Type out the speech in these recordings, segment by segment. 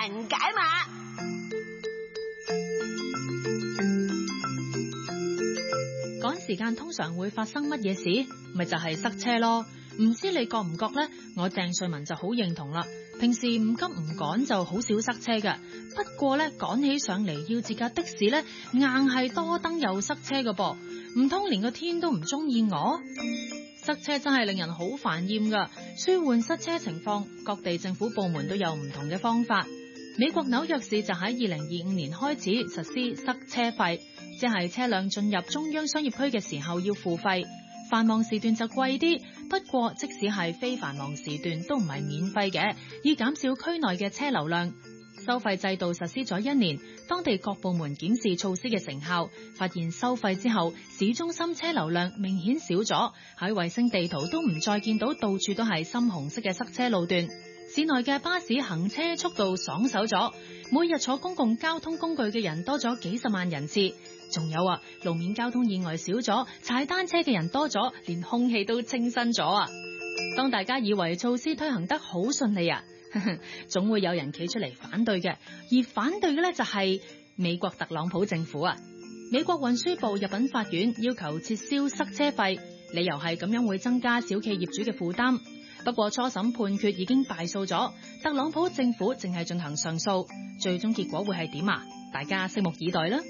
人解碼。 趕時間通常會發生乜嘢事？咪就係塞車咯。唔知你覺唔覺呢？我鄭瑞文就好認同啦。平時唔急唔趕就好少塞車㗎。不過呢，趕起上嚟要截架的士呢，硬係多燈又塞車㗎噃。唔通連個天都唔中意我？塞車真係令人好煩厭㗎。舒緩塞車情況，各地政府部門都有唔同嘅方法。美國紐約市就喺2025年開始實施塞車費，即係車輛進入中央商業區嘅時候要付費，繁忙時段就貴啲。不過即使係非繁忙時段都唔係免費嘅，以減少區內嘅車流量。收費制度實施咗1年，當地各部門檢視措施嘅成效，發現收費之後，市中心車流量明顯少咗，喺衛星地圖都唔再見到到處都係深紅色嘅塞車路段。市內嘅巴士行車速度爽手咗，每日坐公共交通工具嘅人多咗幾十萬人次。仲有啊，路面交通意外少咗，踩單車嘅人多咗，連空氣都清新咗啊！當大家以為措施推行得好順利啊，總會有人企出嚟反對嘅，而反對嘅呢，就係美國特朗普政府啊！美國運輸部入稟法院要求撤銷塞車費，理由係咁樣會增加小企業主嘅負擔。不過初審判決已經敗訴咗，特朗普政府正係進行上訴，最終結果會係點啊？大家拭目以待啦！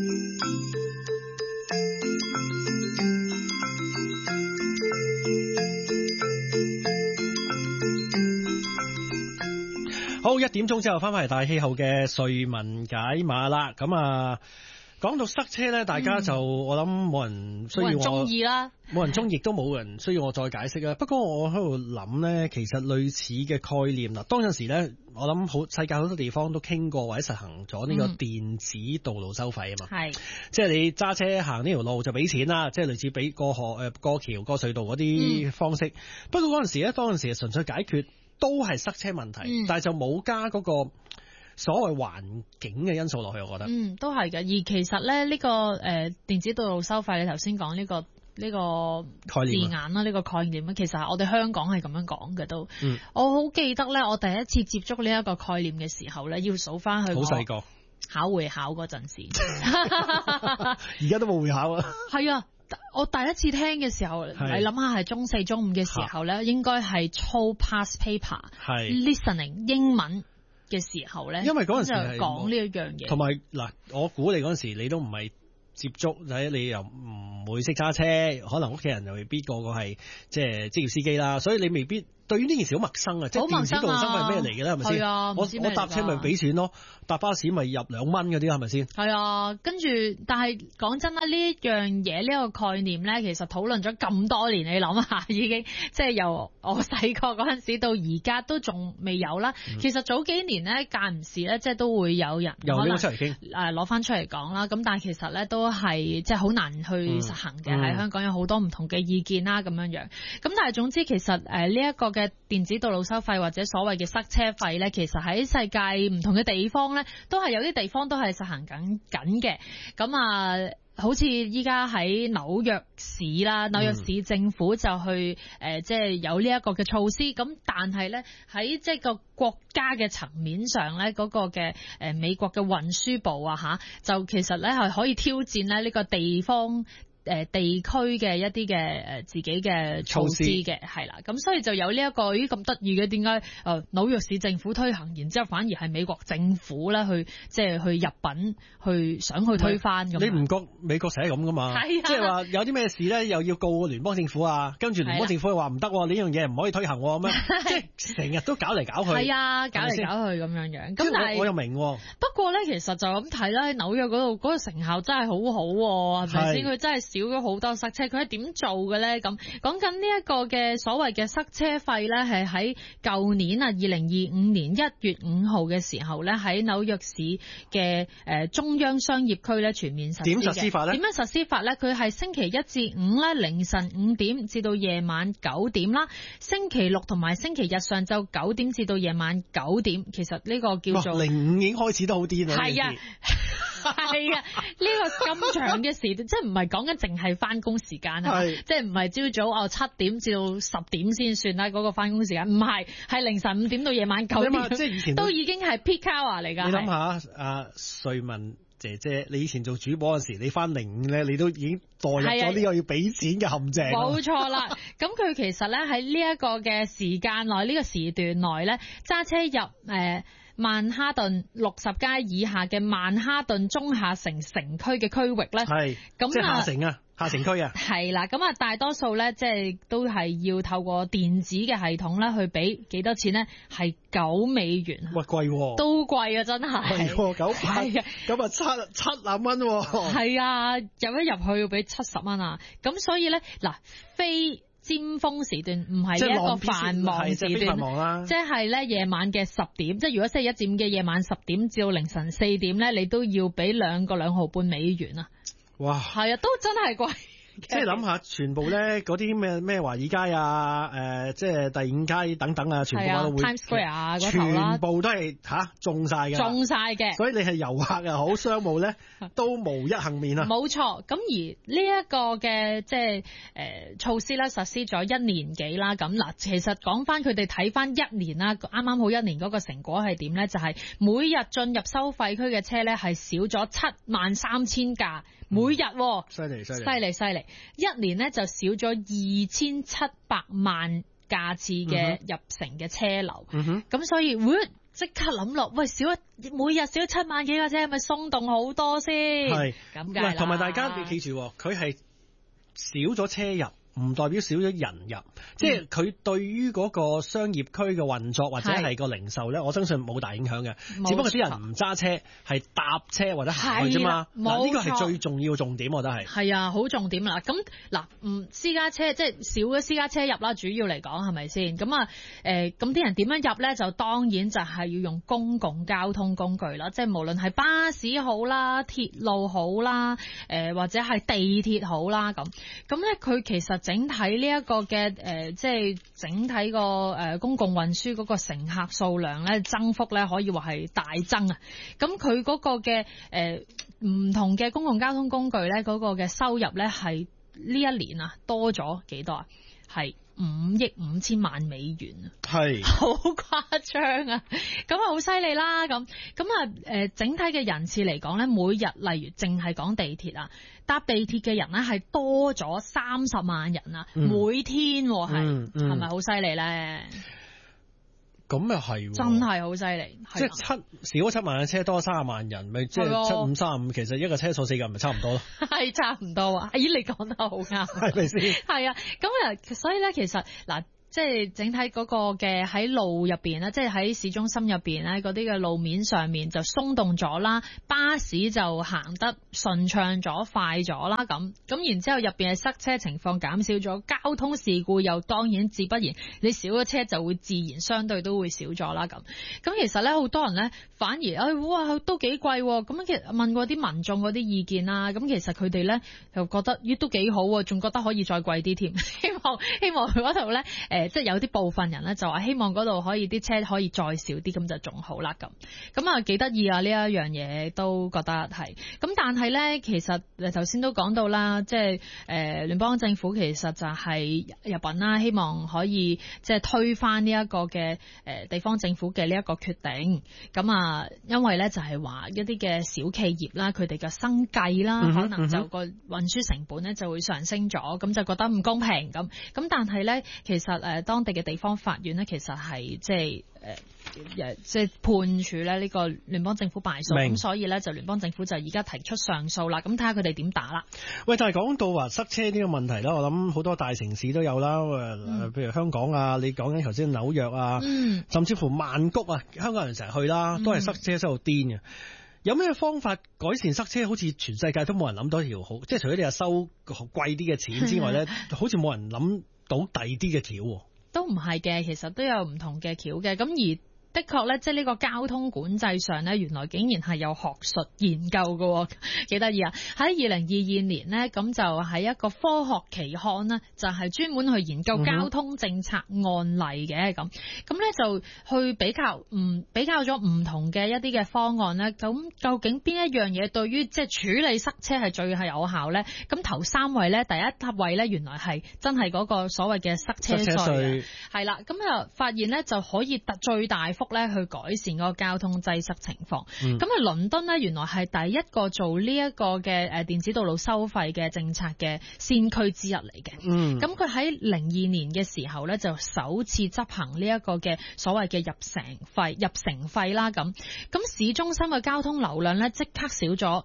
好，1點鐘之後翻返嚟大氣候嘅瑞文解碼啦。咁啊，講到塞車咧，大家就我諗冇人需要我中意啦， 冇人中意，亦都冇人需要我再解釋啦。不過我喺度諗咧，其實類似嘅概念嗱，當陣時咧，我諗世界好多地方都傾過或者實行咗呢個電子道路收費啊嘛。係，即係你揸車行呢條路就俾錢啦，即係類似俾過河過橋過隧道嗰啲方式。不過嗰陣時咧，當陣時係純粹解決都係塞車問題，但係就冇加嗰個所謂環境嘅因素落去，我覺得。 都係嘅。而其實咧，呢個電子道路收費，你頭先講呢個字眼啦，呢個概念，其實我哋香港係咁樣講嘅都。我好記得咧，我第一次接觸呢一個概念嘅時候咧，要數翻去好細個考會考嗰陣時， 而家都冇會考啊。係啊。我第一次聽嘅時候，你諗下係中4、中5嘅時候咧，應該係操 past paper listening 英文嘅時候咧，因為嗰陣時係講呢一樣嘢。 同埋嗱，我估你嗰陣時你都唔係接觸，你又唔會識揸車，可能屋企人又未必個個係即係職業司機啦，所以你未必對於呢件事好陌生啊！即係電子道路收費係咩嚟嘅咧？係咪先？我搭車咪俾錢咯，搭巴士咪入2蚊嗰啲，係咪先？係啊，跟住但係講真啦，呢一樣嘢呢個概念咧，其實討論咗咁多年，你諗下已經即係由我細個嗰陣時到而家都仲未有啦。其實早幾年咧間唔時咧，即係都會有人由呢個出嚟傾攞翻出嚟講啦。咁但係其實咧都係即係好難去實行嘅，喺香港有好多唔同嘅意見啦，咁樣樣。咁但係總之其實呢一個嘅電子道路收費或者所謂嘅塞車費咧，其實喺世界唔同嘅地方咧，都係有啲地方都係實行緊嘅。咁啊，好似依家喺紐約市啦，紐約市政府就去即係有呢一個嘅措施。咁但係咧喺即係個國家嘅層面上咧，嗰個嘅美國嘅運輸部啊就其實咧係可以挑戰咧呢個地方地區嘅一啲嘅自己嘅措施嘅，係啦，咁所以就有呢一個咁得意嘅，點解紐約市政府推行，然之後反而係美國政府咧去即係去入稟去想去推翻咁。你唔覺美國成日咁噶嘛？係啊，即係話有啲咩事咧，又要告聯邦政府啊，跟住聯邦政府又話唔得，呢樣嘢唔可以推行咁樣，即係成日都搞嚟搞去。係啊，搞嚟搞去咁樣樣。咁但係我又明。不過咧，其實就咁睇啦，喺紐約嗰度嗰個成效真係好好，係咪先？佢真係少咗好多塞車，佢係點做嘅咧？咁講緊呢一個嘅所謂嘅塞車費咧，係喺舊年2025年1月5號嘅時候咧，喺紐約市嘅中央商業區咧全面實施嘅。點實施法咧？點樣實施法咧？佢係星期1至5咧凌晨5點至到夜晚9點啦，星期六同埋星期日上晝9點至到夜晚9點。其實呢個叫做05已經開始都好癲啦。係啊。 係啊，呢個咁長嘅時段，即係唔係講緊淨係翻工時間啊， 係即係唔係朝早7點至到10點先算啦，嗰個翻工時間，唔係，係凌晨5點到夜晚9點， 即係以前都已經係 peak hour 嚟㗎。 你諗下，阿瑞文姐姐，你以前做主播嗰時，你翻05咧，你都已經墮入咗呢個要俾錢嘅陷阱。 冇錯啦，咁佢其實咧喺呢一個嘅時間內，呢個時段內咧，揸車入曼哈頓60街以下嘅曼哈頓中下城城區嘅區域咧， 係咁即係下城啊，下城區啊， 係啦，咁啊大多數咧即係都係要透過電子嘅系統咧去俾幾多錢咧？係9美元， 喂貴喎， 都貴啊，真係係喎900， 係啊， 咁啊70蚊喎， 係啊，入一入去要俾70蚊啊，咁所以咧嗱非尖峰時段唔係一個繁忙時段，即係咧夜晚嘅10點，即係如果星期1至5嘅夜晚10點至到凌晨4點咧，你都要俾2毫半美元啊！ 哇， 係啊，都真係貴。 即係諗下，全部咧嗰啲咩華爾街啊，即係第5街等等啊，全部都會 Times Square 啊嗰頭啦， 全部都係中晒嘅， 中晒嘅。所以你係遊客又好，商務咧都無一幸免啊！ 冇錯，咁而呢一個嘅即係措施咧實施咗1年幾啦。咁嗱，其實講翻佢哋睇翻1年啦，啱啱好1年嗰個成果係點咧？就係每日進入收費區嘅車咧係少咗73000架。每日犀利 ，1年咧就少咗2700萬架次嘅入城嘅車流。咁所以即刻諗落，喂，每日少7萬幾架車，係咪鬆動好多先？係咁梗係啦。 同埋大家你記住，佢係少咗車入，唔代表少咗人入，即係佢對於嗰個商業區嘅運作或者係個零售咧，我相信冇大影響嘅。只不過啲人唔揸車，係搭車或者行去啫嘛。嗱，呢個係最重要重點，我覺得係。係啊，好重點啦。咁嗱，私家車即係少咗私家車入啦，主要嚟講係咪先？咁啊，咁啲人點樣入咧？就當然就係要用公共交通工具啦，即係無論係巴士好啦、鐵路好啦，或者係地鐵好啦咁。咁咧，佢其實整體呢一個嘅即係整體個公共運輸嗰個乘客數量咧增幅咧，可以話係大增啊！咁佢嗰個嘅唔同嘅公共交通工具咧，嗰個嘅收入咧係呢一年啊多咗幾多啊？係5億5千萬美元啊！係好誇張啊！咁啊好犀利啦！咁啊整體嘅人次嚟講咧，每日例如淨係講地鐵啊，搭地鐵嘅人咧係多咗30萬人啊！每天係咪好犀利咧？咁又係，真係好犀利，即係少咗7萬嘅車，多30萬人，咪即係7、5、35，其實一個車坐4個人咪差唔多咯，係差唔多啊！咦，你講得好啱，係咪先？係啊，咁啊，所以咧，其實嗱。即係整體嗰個嘅喺路入邊咧，即係喺市中心入邊咧，嗰啲嘅路面上面就鬆動咗啦，巴士就行得順暢咗、快咗啦，咁然之後入邊嘅塞車情況減少咗，交通事故又當然自不然，你少咗車就會自然相對都會少咗啦，咁其實咧好多人咧反而哇都幾貴喎，咁其實問過啲民眾嗰啲意見啦，咁其實佢哋咧又覺得都幾好喎，仲覺得可以再貴啲添，希望佢嗰度咧即係有啲部分人咧就話希望嗰度可以啲車可以再少啲，咁就仲好啦，咁啊幾得意啊，呢一樣嘢都覺得係。咁但係咧其實頭先都講到啦，即係聯邦政府其實就係入稟啦，希望可以即係推翻呢一個嘅地方政府嘅呢一個決定。咁啊因為咧就係話一啲嘅小企業啦，佢哋嘅生計啦，可能就個運輸成本咧就會上升咗，咁就覺得唔公平咁。但係咧其實當地嘅地方法院咧，其實係即係判處咧呢個聯邦政府敗訴，咁所以咧就聯邦政府就而家提出上訴啦。咁睇下佢哋點打啦。喂，但係講到話塞車呢個問題啦，我諗好多大城市都有啦，譬如香港啊，你講緊頭先紐約啊，甚至乎曼谷啊，香港人成日去啦，都係塞車塞到癲嘅。有咩方法改善塞車？好似全世界都冇人諗到一條好，即係除咗你收貴啲嘅錢之外咧，好似冇人諗到第二啲嘅橋。都唔係嘅，其實都有唔同嘅橋嘅。咁而的確咧，即係呢個交通管制上咧，原來竟然係有學術研究嘅，幾得意啊！喺2022年呢，咁就喺一個科學期刊呢，就係專門去研究交通政策案例嘅咁咧就去比較咗唔同嘅一啲嘅方案咧，咁究竟邊一樣嘢對於即係處理塞車係最係有效咧？咁頭3位咧，第一位咧原來係真係嗰個所謂嘅塞車稅，係啦，咁就發現咧就可以最大幅咧去改善嗰個交通擠塞情況。咁倫敦咧原來係第一個做呢一個嘅電子道路收費嘅政策嘅先驅之一嚟嘅。咁佢喺02年嘅時候咧就首次執行呢一個嘅所謂嘅入城費啦。咁市中心嘅交通流量咧即刻少咗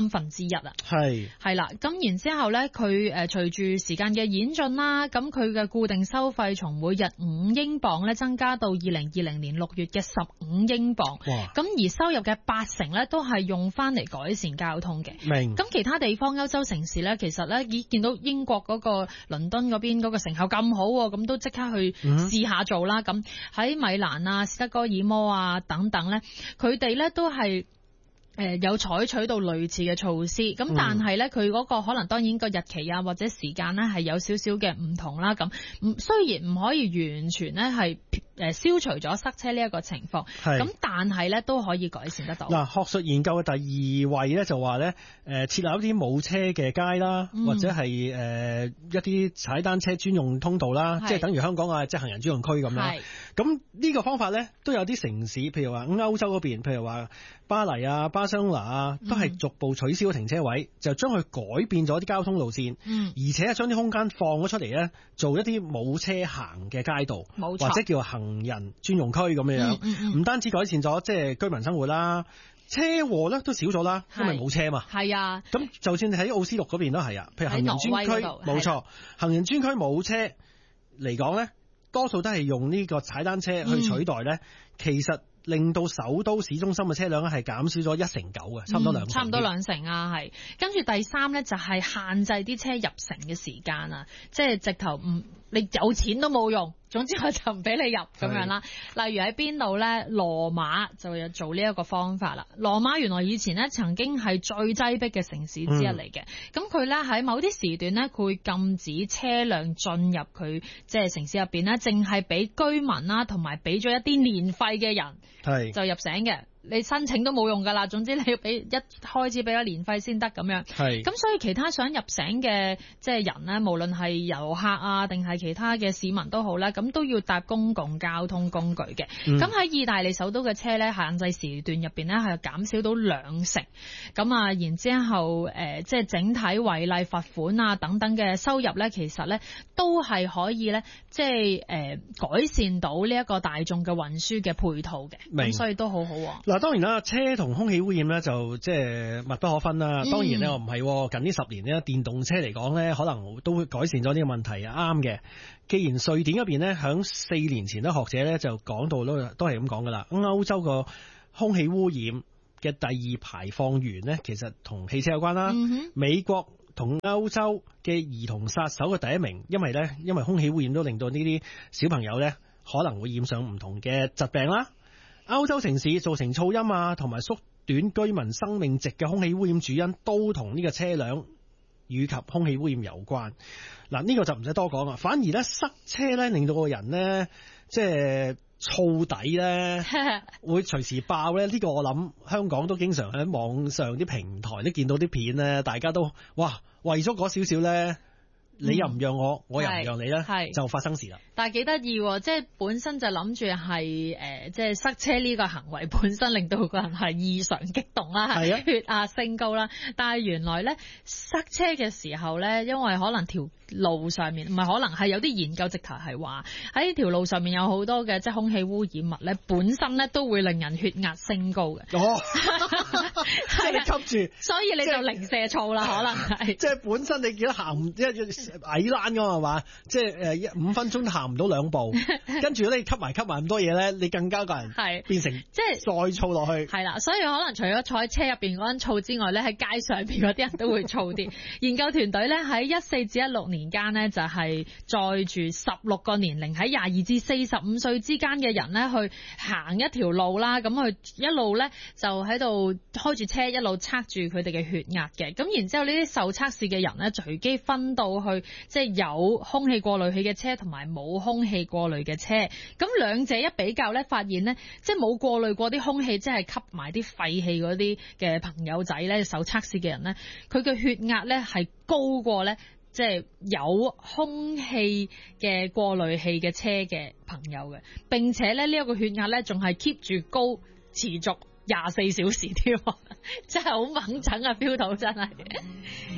1/3啊，係啦，咁然之後咧，佢隨住時間嘅演進啦，咁佢嘅固定收費從每日5英鎊咧增加到2020年6月嘅15英鎊，咁而收入嘅80%咧都係用翻嚟改善交通嘅。明。咁其他地方歐洲城市咧，其實咧已見到英國嗰個倫敦嗰邊嗰個成效咁好，咁都即刻去試下做啦。咁喺米蘭啊、斯德哥爾摩啊等等咧，佢哋咧都係有採取到類似嘅措施，咁但係咧佢嗰個可能當然個日期啊或者時間咧係有少少嘅唔同啦。咁雖然唔可以完全咧係消除咗塞車呢一個情況，咁但係咧都可以改善得到。嗱，學術研究嘅第2位咧就話咧設立一啲冇車嘅街啦，或者係一啲踩單車專用通道啦，即係等於香港嘅即係行人專用區咁啦。咁呢個方法咧都有啲城市，譬如話歐洲嗰邊，譬如話巴黎啊、巴塞隆拿啊，都係逐步取消停車位，就將佢改變咗啲交通路線，而且係將啲空間放咗出嚟咧，做一啲冇車行嘅街道，或者叫行人專用區咁樣。唔單止改善咗即係居民生活啦，車禍咧都少咗啦，因為冇車嘛。係啊，咁就算你喺奧斯陸嗰邊都係啊，譬如行人專區，冇錯，行人專區冇車嚟講咧，多數都係用呢個踩單車去取代咧，其實令到首都市中心嘅車輛咧係減少咗1/9嘅，差唔多2成啊，係。跟住第3咧就係限制啲車入城嘅時間啊，即係直頭你有錢都冇用，總之我就唔俾你入咁樣啦。例如喺邊度咧，羅馬就有做呢一個方法啦。羅馬原來以前咧曾經係最擠迫嘅城市之一嚟嘅，咁佢咧喺某啲時段咧，佢會禁止車輛進入佢即係城市入邊咧，淨係俾居民啦，同埋俾咗一啲年費嘅人就入城嘅。你申請都冇用噶啦，總之你要一開始俾咗年費先得咁樣。係咁，所以其他想入城嘅即係人咧，無論係遊客啊定係其他嘅市民都好啦，咁都要搭公共交通工具嘅。咁喺意大利首都嘅車咧，限制時段入邊咧係減少到2成。咁啊，然之後即係整體違例罰款啊等等嘅收入咧，其實咧都係可以咧，即係改善到呢一個大眾嘅運輸嘅配套嘅。咁所以都好好。嗱，當然啦，車同空氣污染咧就即係密不可分啦。當然咧，我唔係近呢10年咧，電動車嚟講咧，可能都會改善咗呢個問題啊。啱嘅。既然瑞典嗰邊咧，響4年前咧，學者咧就講到都係咁講噶啦。歐洲個空氣污染嘅第2排放源咧，其實同汽車有關啦。美國同歐洲嘅兒童殺手嘅第1名，因為空氣污染都令到呢啲小朋友咧可能會染上唔同嘅疾病啦。歐洲城市造成噪音啊，同埋縮短居民生命值嘅空氣污染主因，都同呢個車輛以及空氣污染有關。嗱，呢個就唔使多講啦。反而咧塞車咧，令到個人咧即係燥底咧，會隨時爆咧。呢個我諗香港都經常喺網上啲平台都見到啲片咧，大家都哇為咗嗰少少咧，你又唔讓我，我又唔讓你咧，就發生事啦。但係幾得意喎，即係本身就諗住係即係塞車呢個行為本身令到個人係異常激動啦，血壓升高啦。但係原來咧塞車嘅時候咧，因為可能條路上面唔係可能係有啲研究直頭係話喺條路上面有好多嘅即係空氣污染物咧，本身咧都會令人血壓升高嘅。哦，即係你吸住，所以你就零舍燥啦，可能係。即係本身你見到行一矮欄㗎係嘛？即係5分鐘都行行唔到兩步，跟住咧你吸埋咁多嘢咧，你更加個人係變成即係再燥落去。 係啦，所以可能除咗坐喺車入邊嗰陣燥之外咧，喺街上邊嗰啲人都會燥啲。研究團隊咧喺14至16年間呢，就係載住16個年齡喺22至45歲之間嘅人咧去行一條路啦，咁佢一路咧就喺度開住車一路測住佢哋嘅血壓嘅。咁然之後呢啲受測試嘅人咧隨機分到去即係有空氣過濾器嘅車同埋冇空氣過濾嘅車，咁兩者一比較咧，發現咧即係冇過濾過啲空氣，即係吸埋啲廢氣嗰啲嘅朋友仔咧，受測試嘅人咧，佢嘅血壓咧係高過咧即係有空氣嘅過濾器嘅車嘅朋友嘅，並且咧呢一個血壓咧仲係 keep 住高持續24小時添，真係好猛整啊！feel 到真係。